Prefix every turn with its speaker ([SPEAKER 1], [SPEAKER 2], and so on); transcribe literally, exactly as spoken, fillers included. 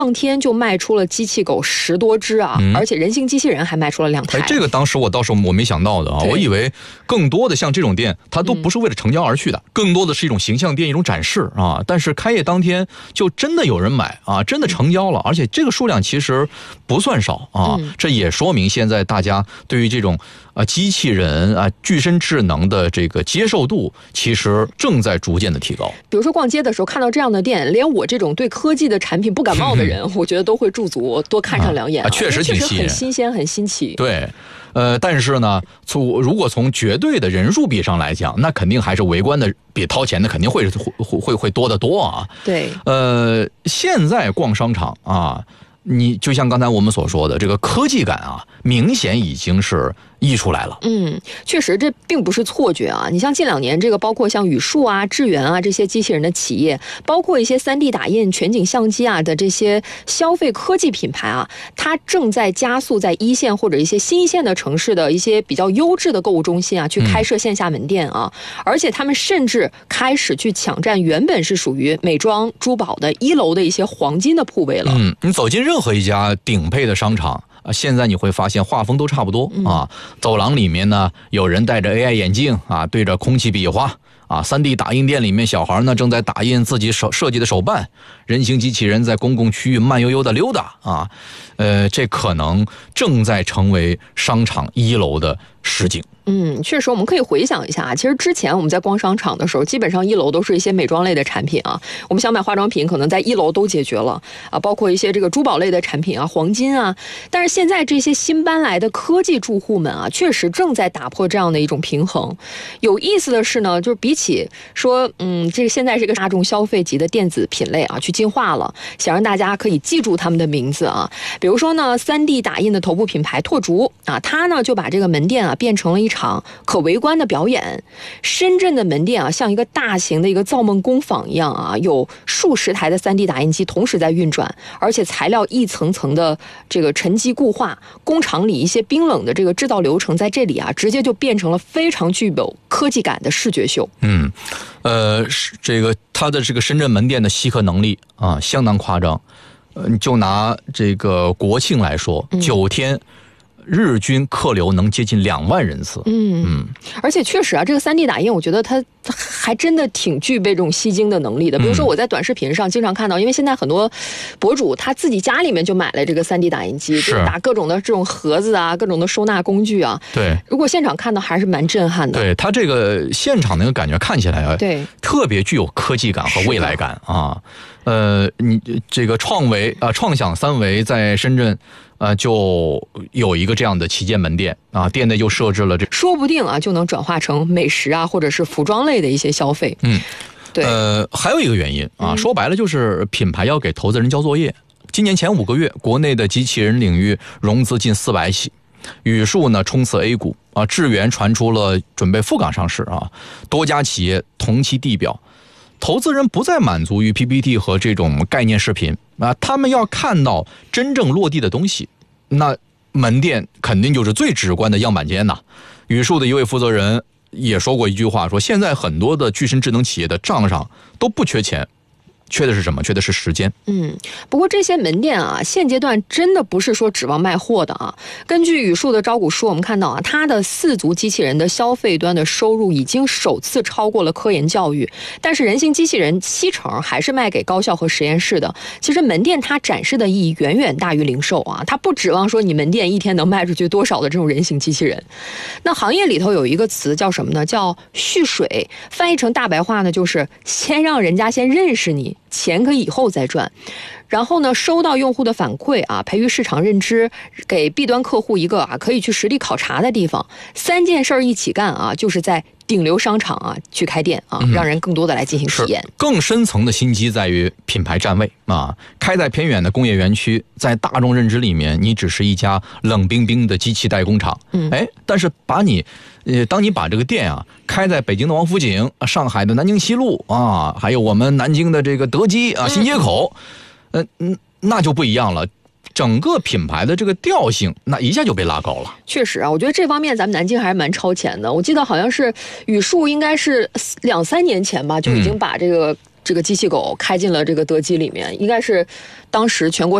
[SPEAKER 1] 当天就卖出了机器狗十多只啊、嗯，而且人形机器人还卖出了两台。
[SPEAKER 2] 哎，这个当时我倒是我没想到的啊，我以为更多的像这种店，它都不是为了成交而去的，嗯、更多的是一种形象店，一种展示啊。但是开业当天就真的有人买啊，真的成交了，而且这个数量其实不算少啊。嗯、这也说明现在大家对于这种啊机器人啊具身智能的这个接受度，其实正在逐渐的提高。
[SPEAKER 1] 比如说逛街的时候看到这样的店，连我这种对科技的产品不感冒的人，嗯、我觉得都会驻足多看上两眼、啊
[SPEAKER 2] 啊。确实挺吸引人，
[SPEAKER 1] 很新鲜，很新奇。
[SPEAKER 2] 对，呃，但是呢，从如果从绝对的人数比上来讲，那肯定还是围观的比掏钱的肯定会会会会多得多啊。
[SPEAKER 1] 对，
[SPEAKER 2] 呃，现在逛商场啊，你就像刚才我们所说的，这个科技感啊，明显已经是溢出来了。
[SPEAKER 1] 嗯，确实这并不是错觉啊。你像近两年这个包括像宇树啊、智源啊这些机器人的企业，包括一些 三 D 打印、全景相机啊的这些消费科技品牌啊，它正在加速在一线或者一些新一线的城市的一些比较优质的购物中心啊去开设线下门店啊，嗯、而且他们甚至开始去抢占原本是属于美妆珠宝的一楼的一些黄金的铺位了。
[SPEAKER 2] 嗯，你走进任何一家顶配的商场啊，现在你会发现画风都差不多啊。走廊里面呢，有人戴着 A I 眼镜啊，对着空气比划啊。三 D 打印店里面，小孩呢正在打印自己手设计的手办。人形机器人在公共区域慢悠悠的溜达啊。呃，这可能正在成为商场一楼的实景。
[SPEAKER 1] 嗯，确实，我们可以回想一下啊。其实之前我们在逛商场的时候，基本上一楼都是一些美妆类的产品啊。我们想买化妆品，可能在一楼都解决了啊，包括一些这个珠宝类的产品啊，黄金啊。但是现在这些新搬来的科技住户们啊，确实正在打破这样的一种平衡。有意思的是呢，就是比起说，嗯，这个现在是一个大众消费级的电子品类啊，去进化了，想让大家可以记住他们的名字啊。比如说呢，三 D 打印的头部品牌拓竹啊，它呢就把这个门店啊变成了一场可围观的表演。深圳的门店啊，像一个大型的一个造梦工坊一样啊，有数十台的 三 D 打印机同时在运转，而且材料一层层的这个沉积固化，工厂里一些冰冷的这个制造流程在这里啊，直接就变成了非常具有科技感的视觉秀。
[SPEAKER 2] 嗯，呃，这个它的这个深圳门店的吸客能力啊，相当夸张。呃，你就拿这个国庆来说，嗯、九天。日均客流能接近两万人次。
[SPEAKER 1] 嗯嗯，而且确实啊，这个 三 D 打印，我觉得它它还真的挺具备这种吸睛的能力的。比如说我在短视频上经常看到，因为现在很多博主他自己家里面就买了这个 三 D 打印机，就打各种的这种盒子啊，各种的收纳工具啊。
[SPEAKER 2] 对，
[SPEAKER 1] 如果现场看到还是蛮震撼的。
[SPEAKER 2] 对，它这个现场那个感觉看起来啊，
[SPEAKER 1] 对，
[SPEAKER 2] 特别具有科技感和未来感啊。呃，你这个创维啊、呃，创想三维在深圳。呃，就有一个这样的旗舰门店啊，店内就设置了这，
[SPEAKER 1] 说不定啊就能转化成美食啊，或者是服装类的一些消费。
[SPEAKER 2] 嗯，
[SPEAKER 1] 对。
[SPEAKER 2] 呃，还有一个原因啊，说白了就是品牌要给投资人交作业。今年前五个月，国内的机器人领域融资近四百亿，宇树呢冲刺 A 股啊，智源传出了准备赴港上市啊，多家企业同期地表。投资人不再满足于 P P T 和这种概念视频啊，他们要看到真正落地的东西。那门店肯定就是最直观的样板间呐。宇树的一位负责人也说过一句话，说现在很多的具身智能企业的账上都不缺钱。缺的是什么？缺的是时间。
[SPEAKER 1] 嗯，不过这些门店啊，现阶段真的不是说指望卖货的啊。根据宇树的招股书，我们看到啊，它的四足机器人的消费端的收入已经首次超过了科研教育，但是人形机器人七成还是卖给高校和实验室的。其实门店它展示的意义远远大于零售啊，它不指望说你门店一天能卖出去多少的这种人形机器人。那行业里头有一个词叫什么呢？叫蓄水，翻译成大白话呢，就是先让人家先认识你。钱可以以后再赚，然后呢，收到用户的反馈啊，培育市场认知，给 B 端客户一个啊可以去实地考察的地方，三件事儿一起干啊，就是在顶流商场啊去开店啊，让人更多的来进行体验。
[SPEAKER 2] 更深层的心机在于品牌站位啊，开在偏远的工业园区，在大众认知里面，你只是一家冷冰冰的机器代工厂。嗯，哎，但是把你。呃，当你把这个店啊开在北京的王府井、上海的南京西路啊，还有我们南京的这个德基啊新街口，呃嗯，那就不一样了。整个品牌的这个调性，那一下就被拉高了。
[SPEAKER 1] 确实啊，我觉得这方面咱们南京还是蛮超前的。我记得好像是宇树应该是两三年前吧，就已经把这个这个机器狗开进了这个德基里面，应该是当时全国